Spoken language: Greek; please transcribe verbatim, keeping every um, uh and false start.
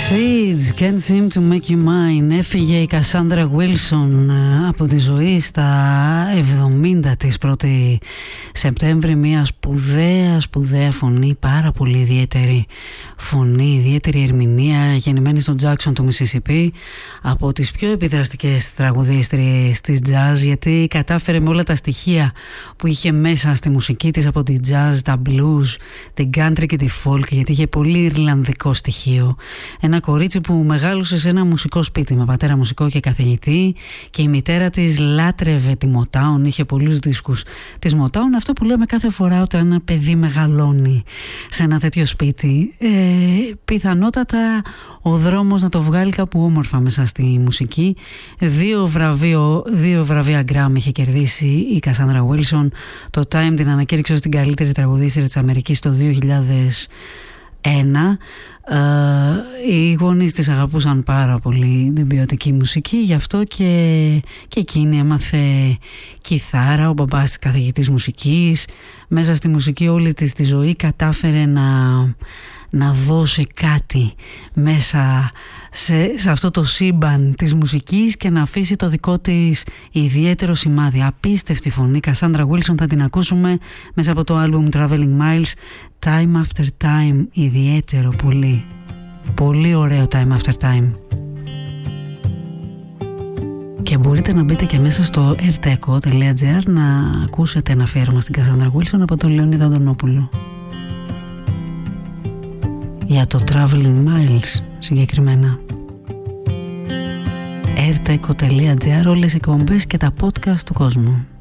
Seeds, Can't Seem to Make You Mine. Έφυγε η Κασάνδρα Βίλσον από τη ζωή στα εβδομήντα της, πρώτη Σεπτέμβρη. Μια σπουδαία σπουδαία φωνή, πάρα πολύ ιδιαίτερη φωνή, ιδιαίτερη ερμηνεία, γεννημένη στο Jackson του Μισισιπί, από τις πιο επιδραστικές τραγουδίστριες της jazz, γιατί κατάφερε με όλα τα στοιχεία που είχε μέσα στη μουσική της, από τη jazz, τα blues, την country και τη folk, γιατί είχε πολύ ιρλανδικό στοιχείο. Ένα κορίτσι που μεγάλωσε σε ένα μουσικό σπίτι με πατέρα μουσικό και καθηγητή, και η μητέρα της λάτρευε τη Motown, είχε πολλούς δίσκους της Motown. Αυτό που λέμε κάθε φορά όταν ένα παιδί μεγαλώνει σε ένα τέτοιο σπίτι, ε, πιθανότατα ο δρόμος να το βγάλει κάπου όμορφα μέσα στη μουσική. Δύο, βραβείο, δύο βραβεία Grammy είχε κερδίσει η Κασάνδρα Βίλσον. Το Time την ανακήρυξε ως την καλύτερη τραγουδίστρια της Αμερικής το δύο χιλιάδες ένα. Uh, οι γονείς της αγαπούσαν πάρα πολύ την ποιοτική μουσική, γι' αυτό και, και εκείνη έμαθε κιθάρα. Ο μπαμπάς της καθηγητής μουσικής. Μέσα στη μουσική όλη της τη ζωή κατάφερε να, να δώσει κάτι μέσα σε, σε αυτό το σύμπαν της μουσικής και να αφήσει το δικό της ιδιαίτερο σημάδι. Απίστευτη φωνή. Κασάνδρα Βίλσον, θα την ακούσουμε μέσα από το άλμπουμ Traveling Miles, Time After Time. Ιδιαίτερο πολύ. Πολύ ωραίο Time After Time. Και μπορείτε να μπείτε και μέσα στο erteco τελεία gr να ακούσετε ένα αφιέρωμα στην Κασάνδρα Βίλσον από τον Λεωνίδα Αντωνόπουλο για το Traveling Miles συγκεκριμένα. erteco τελεία gr, όλες οι εκπομπές και τα podcast του κόσμου.